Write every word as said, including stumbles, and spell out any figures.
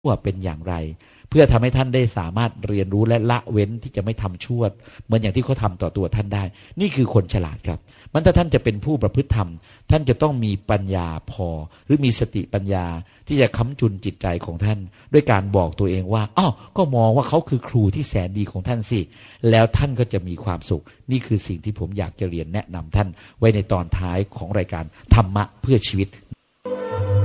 ว่าเป็นอย่างไรเพื่อทำให้ท่านได้สามารถเรียนรู้และละเว้นที่จะไม่ทำชั่วเหมือนอย่างที่เขาทำต่อตัวท่านได้นี่คือคนฉลาดครับมันถ้าท่านจะเป็นผู้ประพฤติธรรมท่านจะต้องมีปัญญาพอหรือมีสติปัญญาที่จะค้ำจุนจิตใจของท่านด้วยการบอกตัวเองว่าอ้าวก็มองว่าเขาคือครูที่แสนดีของท่านสิแล้วท่านก็จะมีความสุขนี่คือสิ่งที่ผมอยากจะเรียนแนะนำท่านไว้ในตอนท้ายของรายการธรรมะเพื่อชีวิต